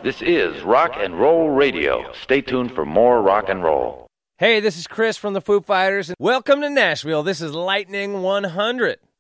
This is Rock and Roll Radio. Stay tuned for more rock and roll. Hey, this is Chris from the Foo Fighters. Welcome to Nashville. This is Lightning 100.